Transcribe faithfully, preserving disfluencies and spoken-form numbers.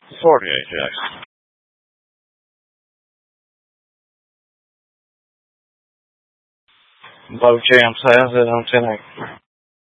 forty-eight, yes. Bo Jam says it on ten eight.